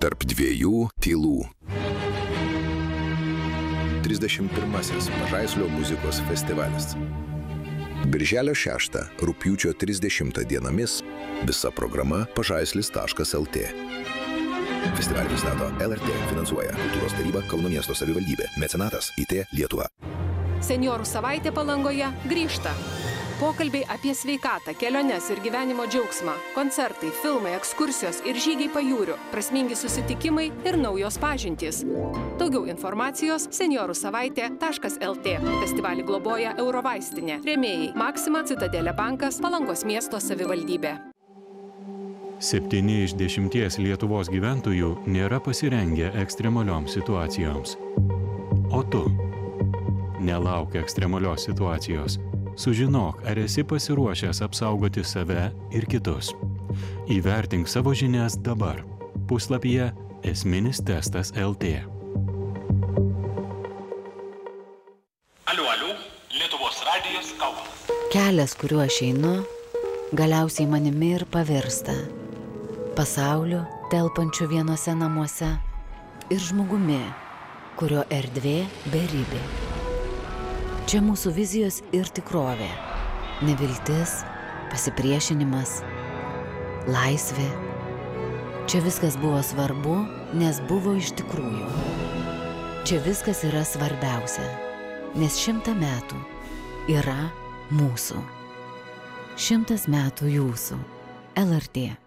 Tarp dviejų tylų. 31. Pažaislio muzikos festivalis. Birželio 6, rugpjūčio 30 dienomis visa programa pažaislis.lt. Festivalį pristato LRT, finansuoja Kultūros taryba, Kauno miesto savivaldybė, mecenatas IT Lietuva. Senjorų savaitė Palangoje grįžta. Pokalbiai apie sveikatą, keliones ir gyvenimo džiaugsmą, koncertai, filmai, ekskursijos ir žygiai pajūriu, prasmingi susitikimai ir naujos pažintys. Daugiau informacijos senjorusavaitė.lt. Festivalį globoja Eurovaistinė. Rėmėjai Maxima, Citadelė bankas, Palangos miesto savivaldybė. 7 iš 10 Lietuvos gyventojų nėra pasirengę ekstremalioms situacijoms. O tu? Nelauk ekstremalios situacijos. Sužinok, ar esi pasiruošęs apsaugoti save ir kitus. Įvertink savo žinias dabar. Puslapyje Esminis testas LT. Aliu, Lietuvos radijas Kaunas. Kelias, kuriuo aš einu, galiausiai manimi ir pavirsta. Pasauliu, telpančiu vienose namuose, ir žmogumi, kurio erdvė beribė. Čia mūsų vizijos ir tikrovė. Neviltis, pasipriešinimas, laisvė. Čia viskas buvo svarbu, nes buvo iš tikrųjų. Čia viskas yra svarbiausia, nes 100 metų yra mūsų. 100 metų jūsų. LRT.